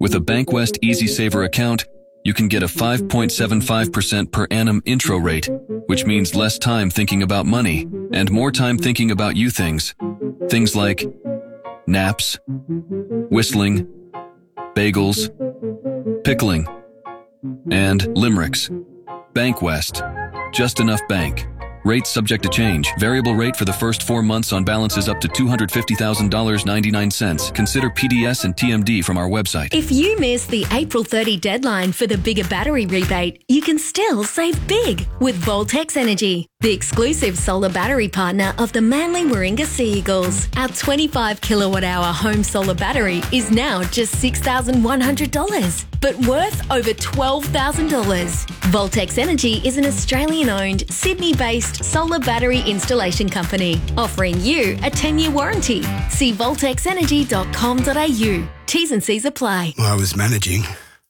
With a BankWest Easy Saver account, you can get a 5.75% per annum intro rate, which means less time thinking about money and more time thinking about you things. Things like naps, whistling, bagels, pickling, and limericks. BankWest. Just enough bank. Rates subject to change. Variable rate for the first 4 months on balances up to $250,000.99. Consider PDS and TMD from our website. If you miss the April 30 deadline for the bigger battery rebate, you can still save big with Voltex Energy, the exclusive solar battery partner of the Manly Warringah Sea Eagles. Our 25 kilowatt-hour home solar battery is now just $6,100, but worth over $12,000. Voltex Energy is an Australian-owned, Sydney-based solar battery installation company, offering you a 10-year warranty. See voltexenergy.com.au. T's and C's apply. I was managing.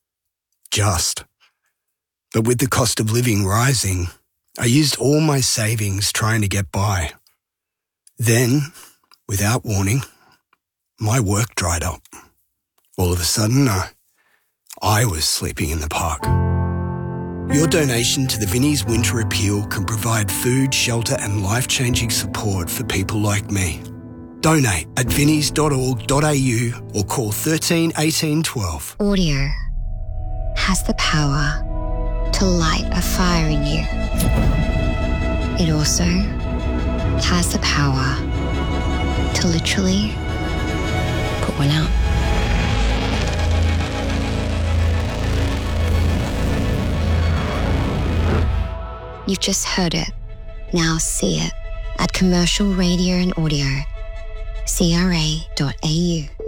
But with the cost of living rising, I used all my savings trying to get by. Then, without warning, my work dried up. All of a sudden, I was sleeping in the park. Your donation to the Vinnie's Winter Appeal can provide food, shelter and life-changing support for people like me. Donate at vinnies.org.au or call 13 18 12. Audio has the power to light a fire in you. It also has the power to literally put one out. You've just heard it. Now see it at Commercial Radio and Audio, CRA.au.